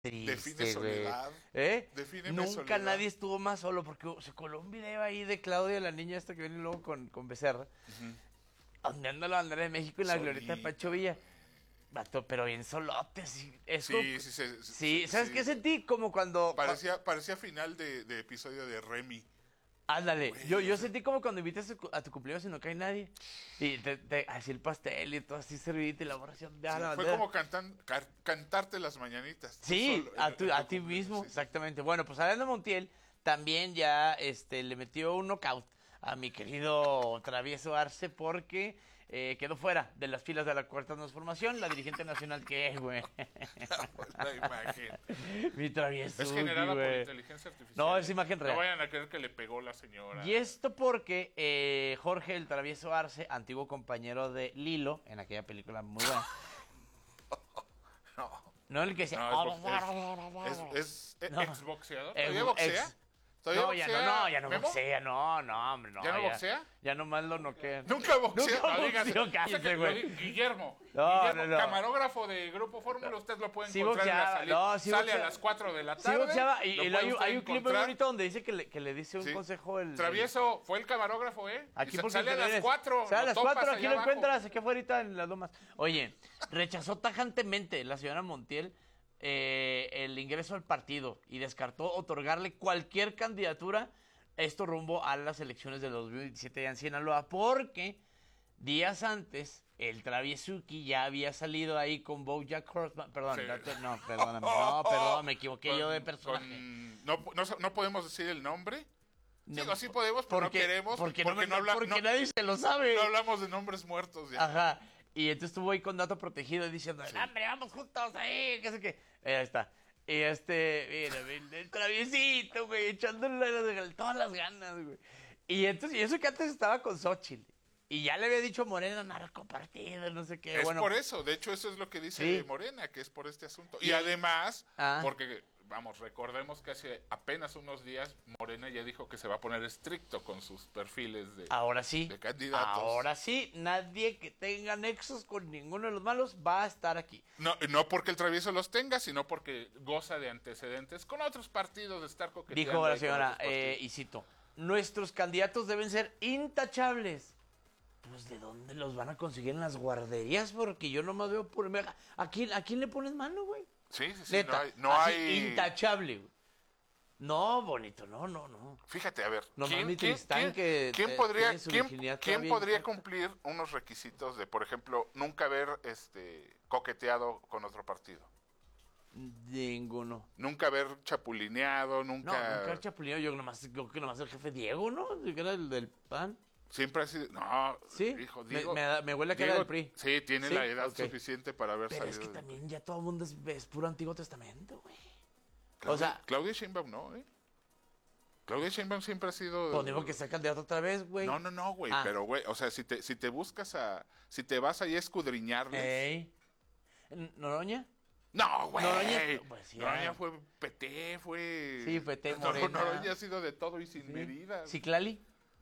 Define Triste, güey. soledad. Defíneme Nunca soledad. nadie estuvo más solo porque se coló un video ahí de Claudia, la niña esta que viene luego con Becerra, donde anda la bandera de México en la glorieta de Pancho Villa. Vato, pero bien solote, sí. Es como- sí, ¿sabes qué sentí? Como cuando... Parecía final de episodio de Remy. Ándale, Güey, yo o sea- sentí como cuando invitas a tu cumpleaños y no cae nadie. Y así el pastel y todo así servidito y la borración de Sí, la fue bandera. como cantarte las mañanitas. tú Sí, solo, a en ti cumpleaños, mismo, sí, sí. exactamente. Bueno, pues Adriano Montiel también ya le metió un knockout a mi querido Travieso Arce porque quedó fuera de las filas de la Cuarta Transformación. La dirigente nacional que es, güey. La imagen. Mi Travieso. Es generada por güey. inteligencia artificial. No, es imagen real. No vayan a creer que le pegó la señora. Y esto porque Jorge el Travieso Arce, antiguo compañero de Lilo, en aquella película muy buena. No. No el que decía... Es No. exboxeador. Eh, ¿Todavía boxea? ex- ¿Todavía No, boxea? ya no ¿Memo? boxea, no, hombre, no. ¿Ya no boxea? Ya nomás lo noquean. Nunca boxea. Nunca No digas- boxeó, o sea cállate, que güey. Guillermo, No, Guillermo, no. camarógrafo de Grupo Fórmula, usted lo puede Sí encontrar en la boxeaba, salida. no, sí Sale boxeaba. a las 4 de la Sí, tarde. boxeaba, y lo hay, puede usted hay un clip muy encontrar. bonito donde dice que le dice un Sí. consejo el... Travieso fue el camarógrafo, ¿eh? Aquí Y porque sale a las eres- 4. Sale a las 4, aquí lo abajo. encuentras, aquí afuera en las lomas. Oye, rechazó tajantemente la señora Montiel el ingreso al partido y descartó otorgarle cualquier candidatura, esto rumbo a las elecciones del 2017 en Sinaloa, porque días antes el Traviesuki ya había salido ahí con BoJack Horseman, perdón, Sí. perdóname, me equivoqué yo de personaje. No podemos decir el nombre. No, Digo, sí podemos, pero no queremos. Porque, porque porque nadie se lo sabe. no hablamos de nombres muertos ya. Ajá. Y entonces estuvo ahí con dato protegido diciendo, hombre, vamos juntos ahí, qué sé qué. Ahí está. Y mira, el Traviesito, güey, echándole todas las ganas, güey. Y entonces, y eso que antes estaba con Xochitl. Y ya le había dicho Morena, narcopartido, no sé qué. Es bueno, por eso, de hecho eso es lo que dice Sí. Morena, que es por este asunto. Y además, Ah. porque, vamos, recordemos que hace apenas unos días Morena ya dijo que se va a poner estricto con sus perfiles de... ahora sí. de candidatos. Ahora sí, nadie que tenga nexos con ninguno de los malos va a estar aquí. No porque el Travieso los tenga, sino porque goza de antecedentes con otros partidos de estar coqueteando. Dijo la ahí con señora, otros partidos. y cito, nuestros candidatos deben ser intachables. Pues, ¿de dónde los van a conseguir en las guarderías? Porque yo nomás veo por... ¿A quién le pones mano, güey? Sí, sí, sí, Neta, no así, hay... intachable, güey. No, bonito, no. Fíjate, a ver, No mames, Tristán, que quién tiene su virginidad quién todavía podría intacta? cumplir unos requisitos de, por ejemplo, nunca haber coqueteado con otro partido? Ninguno. Nunca haber chapulineado, No, nunca el chapulino, yo creo que nomás el jefe Diego, ¿no? Que era el del PAN. Siempre ha sido... No, Sí, hijo, me- Diego... me huele a que era Diego, del PRI. Sí, tiene Sí, la edad ok. suficiente para haber Pero es salido. que también ya todo el mundo es puro Antiguo Testamento, güey. Claudia, o sea- Claudia Sheinbaum no, ¿eh? Claudia Sheinbaum siempre ha sido... Pues digo que sea candidato otra vez, güey. No, güey, Ah. pero, güey, o sea, si te buscas si te vas ahí a escudriñarles... Ey. ¿Noroña? No, güey. Noroña, pues, ya. Noroña fue PT, fue... Sí, PT, No, Morena. Noroña ha sido de todo y sin medida. ¿Ciclali?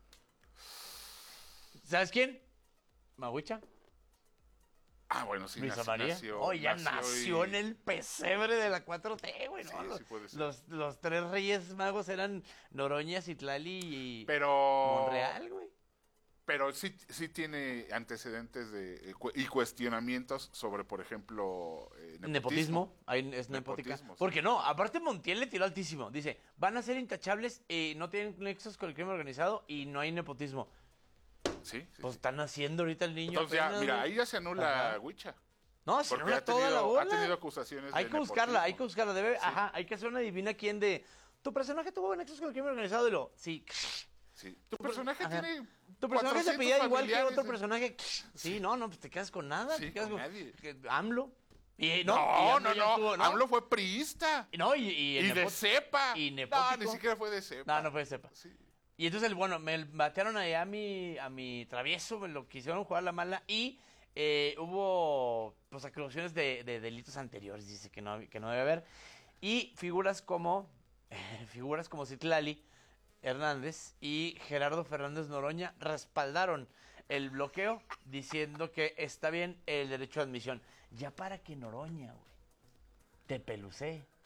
¿Sabes quién? Mahuicha. Ah, bueno, sí, Luisa María. Ya nació en el pesebre de la 4T, güey. Sí, ¿no? sí puede ser. Los tres reyes magos eran Noroña, Citlali y Pero... Monreal, güey. Pero sí tiene antecedentes y cuestionamientos sobre, por ejemplo, Nepotismo. Ahí es nepótica. Nepotismo, sí. Porque no, aparte Montiel le tiró altísimo. Dice, van a ser intachables y no tienen nexos con el crimen organizado y no hay nepotismo. Sí, Pues sí. están haciendo ahorita el niño. Entonces, apenas, mira, güey. ahí ya se anula Ajá. Huicha. No, se Porque anula ha toda tenido- la bola. ha tenido acusaciones Hay de que buscarla, hay que nepotismo. buscarla. Ajá, hay que hacer una divina quién de... Tu personaje tuvo nexos con el crimen organizado y lo... Sí. Sí. Tu personaje Ajá. tiene Tu personaje se 400 pedía igual que familiares, otro ¿eh? personaje. Sí, no, pues te quedas con nada. Sí, te quedas con nadie. AMLO. Y, No, y AMLO ya no. estuvo, AMLO fue priista. No, y Y de cepa. y No, nepótico. ni siquiera fue de cepa. No puede sepa. Sí. Y entonces, bueno, me batearon ahí a mi Travieso, me lo quisieron jugar la mala y hubo pues acusaciones de delitos anteriores, dice que no debe haber. Y figuras como Citlali Hernández y Gerardo Fernández Noroña respaldaron el bloqueo diciendo que está bien el derecho de admisión. Ya para que Noroña, güey, te pelucé.